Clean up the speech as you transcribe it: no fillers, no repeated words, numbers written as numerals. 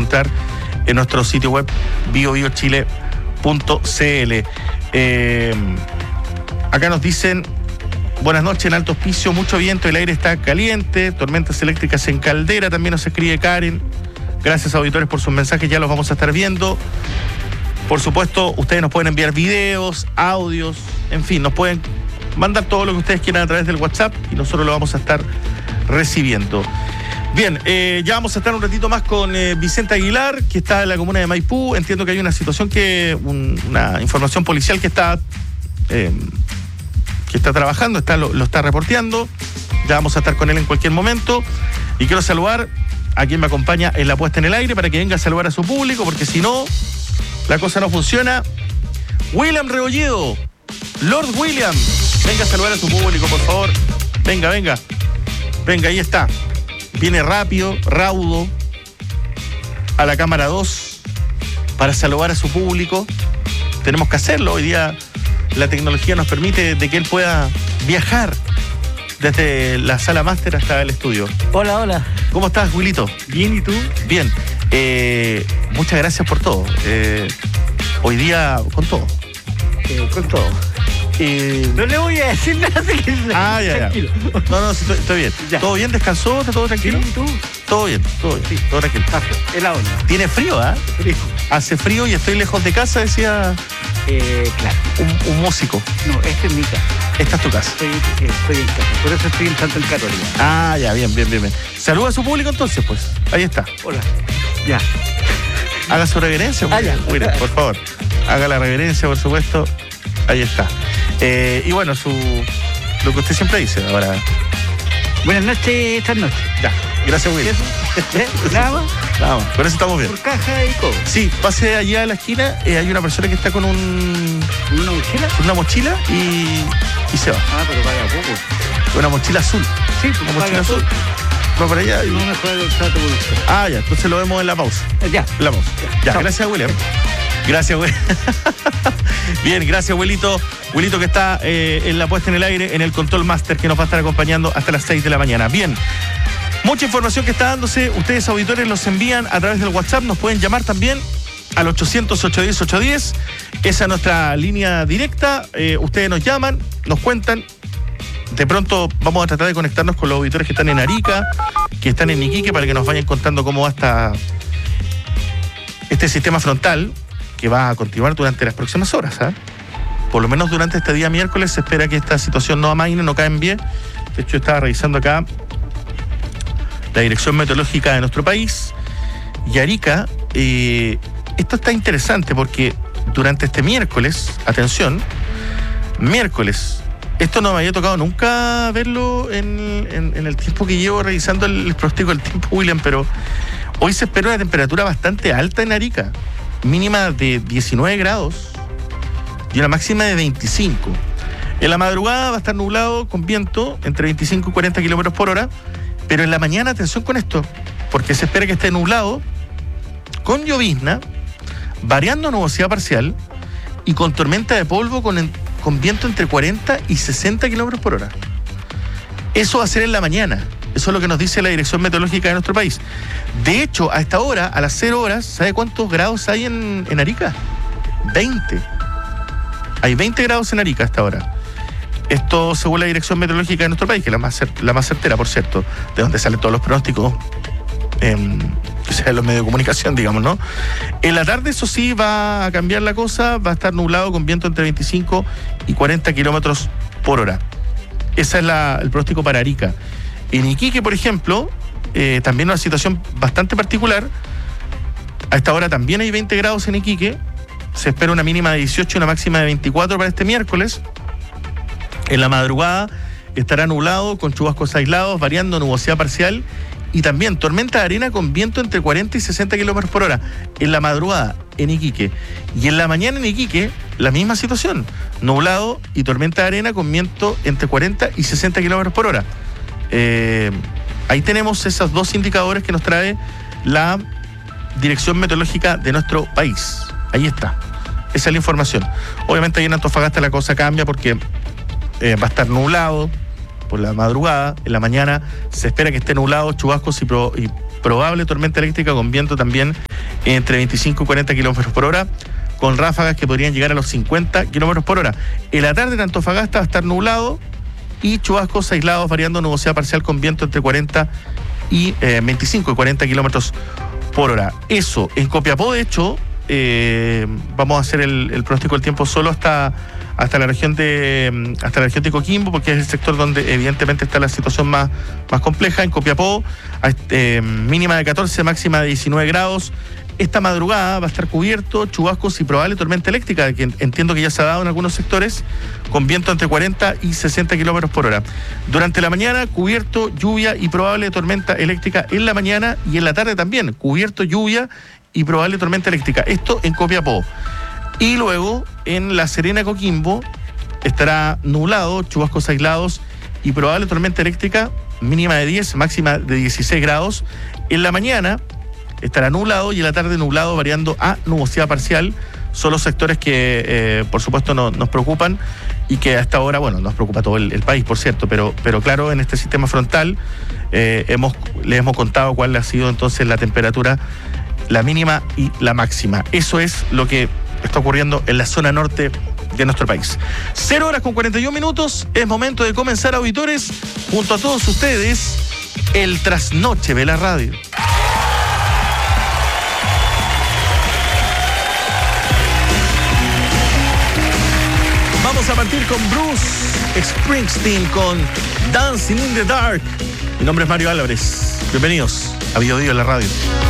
encontrar en nuestro sitio web biobiochile.cl. Acá nos dicen: buenas noches, en Alto Hospicio, mucho viento, el aire está caliente, tormentas eléctricas en Caldera, también nos escribe Karen. Gracias, auditores, por sus mensajes, ya los vamos a estar viendo. Por supuesto, ustedes nos pueden enviar videos, audios, en fin, nos pueden mandar todo lo que ustedes quieran a través del WhatsApp y nosotros lo vamos a estar recibiendo. Bien, ya vamos a estar un ratito más con Vicente Aguilar, que está en la comuna de Maipú. Entiendo que hay una situación una información policial que está trabajando, lo está reporteando. Ya vamos a estar con él en cualquier momento. Y quiero saludar a quien me acompaña en la puesta en el aire para que venga a saludar a su público, porque si no, la cosa no funciona. William Rebolledo, Lord William, venga a saludar a su público, por favor. Venga, ahí está. Viene rápido, raudo, a la cámara 2 para saludar a su público. Tenemos que hacerlo. Hoy día la tecnología nos permite de que él pueda viajar desde la sala máster hasta el estudio. Hola. ¿Cómo estás, Wilito? Bien, ¿y tú? Bien. Muchas gracias por todo. Hoy día con todo. Con todo. No le voy a decir nada. Tranquilo. No, estoy bien. Ya. ¿Todo bien? ¿Descansó? ¿Está todo tranquilo? Sí, ¿y tú? Todo bien. Sí. Todo tranquilo. Helado. ¿Tiene frío, Frío. Hace frío y estoy lejos de casa, decía... Claro. Un músico. No, esta es mi casa. Esta es tu casa. Estoy en casa, por eso estoy en Santa Católica. Ya, bien. Saluda a su público entonces, pues. Ahí está. Hola. Ya. Haga su reverencia, ya. Mire, por favor. Haga la reverencia, por supuesto. Ahí está. Y bueno, lo que usted siempre dice ahora. Buenas noches, estas noches. Ya, gracias, Will. ¿Nada más? Nada más, con eso estamos bien. Por caja y todo. Sí, pase allá a la esquina, hay una persona que está con ¿una mochila? Una mochila y se va. Pero paga poco. Una mochila azul. Sí, una mochila azul. Va para allá y... No me juega el trato por usted. Ya, entonces lo vemos en la pausa. Ya. En la pausa. Ya, gracias, William. Gracias, güey. Bien, gracias, abuelito. Abuelito que está en la puesta en el aire, en el Control Master, que nos va a estar acompañando hasta las 6 de la mañana. Bien, mucha información que está dándose. Ustedes, auditores, los envían a través del WhatsApp. Nos pueden llamar también al 800-810-810. Esa es nuestra línea directa. Ustedes nos llaman, nos cuentan. De pronto vamos a tratar de conectarnos con los auditores que están en Arica, que están en Iquique, para que nos vayan contando cómo va este sistema frontal, que va a continuar durante las próximas horas. Por lo menos durante este día miércoles se espera que esta situación no amaine, no cambie. De hecho, estaba revisando acá la dirección meteorológica de nuestro país y Arica. Esto está interesante porque durante este miércoles, atención, miércoles, esto no me había tocado nunca verlo en el tiempo que llevo revisando el pronóstico del tiempo, William, pero hoy se espera una temperatura bastante alta en Arica, mínima de 19 grados y una máxima de 25. En la madrugada va a estar nublado con viento entre 25 y 40 kilómetros por hora, pero en la mañana, atención con esto, porque se espera que esté nublado, con llovizna, variando nubosidad parcial y con tormenta de polvo con viento entre 40 y 60 kilómetros por hora. Eso va a ser en la mañana. Eso es lo que nos dice la dirección meteorológica de nuestro país. De hecho, a esta hora, a las 0 horas, ¿sabe cuántos grados hay en Arica? 20. Hay 20 grados en Arica a esta hora. Esto según la dirección meteorológica de nuestro país, que es la más certera, por cierto, de donde salen todos los pronósticos, o sea, los medios de comunicación, digamos, ¿no? En la tarde, eso sí, va a cambiar la cosa, va a estar nublado con viento entre 25 y 40 kilómetros por hora. Ese es el pronóstico para Arica. En Iquique, por ejemplo, también una situación bastante particular. A esta hora también hay 20 grados en Iquique. Se espera una mínima de 18 y una máxima de 24 para este miércoles. En la madrugada estará nublado con chubascos aislados, variando nubosidad parcial y también tormenta de arena con viento entre 40 y 60 kilómetros por hora. En la madrugada en Iquique. Y en la mañana en Iquique, la misma situación. Nublado y tormenta de arena con viento entre 40 y 60 kilómetros por hora. Ahí tenemos esos dos indicadores que nos trae la dirección meteorológica de nuestro país. Ahí está. Esa es la información. Obviamente ahí en Antofagasta la cosa cambia porque va a estar nublado por la madrugada. En la mañana se espera que esté nublado, chubascos y probable tormenta eléctrica con viento también entre 25 y 40 kilómetros por hora, con ráfagas que podrían llegar a los 50 kilómetros por hora. En la tarde en Antofagasta va a estar nublado y chubascos aislados, variando nubosidad parcial con viento entre 25 y 40 kilómetros por hora. Eso, en Copiapó, de hecho, vamos a hacer el pronóstico del tiempo solo hasta la región de Coquimbo, porque es el sector donde evidentemente está la situación más compleja. En Copiapó, mínima de 14, máxima de 19 grados. Esta madrugada va a estar cubierto, chubascos y probable tormenta eléctrica, que entiendo que ya se ha dado en algunos sectores, con viento entre 40 y 60 kilómetros por hora. Durante la mañana, cubierto, lluvia y probable tormenta eléctrica en la mañana, y en la tarde también, cubierto, lluvia y probable tormenta eléctrica. Esto en Copiapó. Y luego, en La Serena, Coquimbo, estará nublado, chubascos aislados y probable tormenta eléctrica, mínima de 10, máxima de 16 grados. En la mañana estará nublado y en la tarde nublado, variando a nubosidad parcial. Son los sectores que, por supuesto, nos preocupan y que hasta ahora, bueno, nos preocupa todo el país, por cierto, pero claro, en este sistema frontal les hemos contado cuál ha sido entonces la temperatura, la mínima y la máxima. Eso es lo que está ocurriendo en la zona norte de nuestro país. 0 horas con 41 minutos. Es momento de comenzar, auditores, junto a todos ustedes, el Trasnoche de la Radio. Vamos a partir con Bruce Springsteen con Dancing in the Dark. Mi nombre es Mario Álvarez. Bienvenidos a Biodío en la Radio.